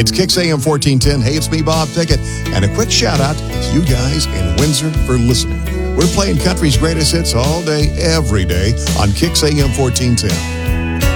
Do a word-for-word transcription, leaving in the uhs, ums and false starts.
It's Kicks A M fourteen ten. Hey, it's me, Bob Pickett. And a quick shout out to you guys in Windsor for listening. We're playing country's greatest hits all day, every day on Kicks A M fourteen ten.